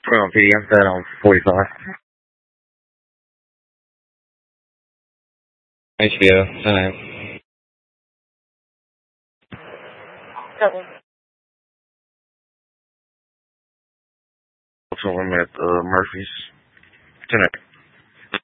On PD, I'm set on 45. HBO, 10 a.m. So I'm at Murphy's, 10 a.m.